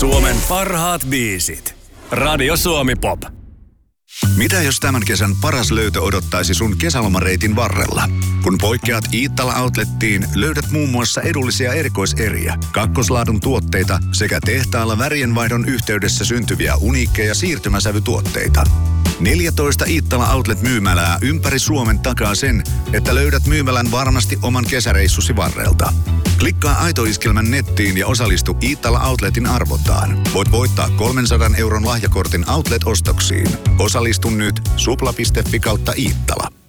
Suomen parhaat biisit. Radio Suomi Pop. Mitä jos tämän kesän paras löytö odottaisi sun kesälomareitin varrella? Kun poikkeat Iittala Outlettiin, löydät muun muassa edullisia erikoiseriä, kakkoslaadun tuotteita sekä tehtaalla värienvaihdon yhteydessä syntyviä uniikkeja siirtymäsävytuotteita. 14 Iittala Outlet-myymälää ympäri Suomen takaa sen, että löydät myymälän varmasti oman kesäreissusi varrelta. Klikkaa Aito-iskelmän nettiin ja osallistu Iittala Outletin arvontaan. Voit voittaa 300 € lahjakortin Outlet-ostoksiin. Osallistu nyt supla.fi/Iittala.